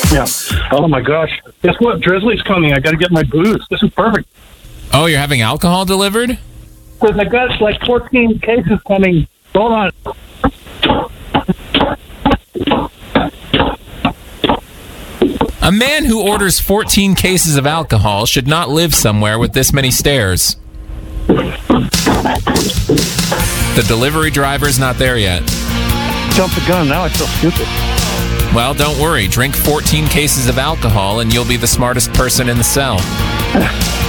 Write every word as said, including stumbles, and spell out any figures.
Yeah. Oh, my gosh. Guess what? Drizzly's coming. I got to get my booze. This is perfect. Oh, you're having alcohol delivered? Because I got like fourteen cases coming. Hold on. A man who orders fourteen cases of alcohol should not live somewhere with this many stairs. The delivery driver's not there yet. Jump the gun. Now I feel stupid. Well, don't worry. Drink fourteen cases of alcohol and you'll be the smartest person in the cell.